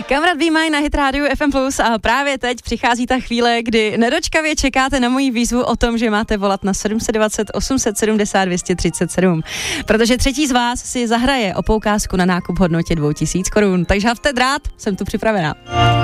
Kamarád Be Mine na Hit Radio FM+, a právě teď přichází ta chvíle, kdy nedočkavě čekáte na moji výzvu o tom, že máte volat na 720 870 237. Protože třetí z vás si zahraje o poukázku na nákup v hodnotě 2000 korun. Takže havte drát, jsem tu připravená.